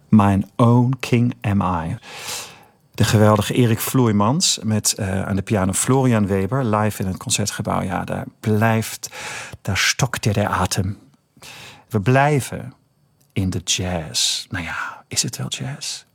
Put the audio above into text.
My Own King Am I. De geweldige Erik Vloeimans met aan de piano Florian Weber live in het Concertgebouw. Ja, daar stokt je de atem. We blijven in de jazz. Nou ja, is het wel jazz?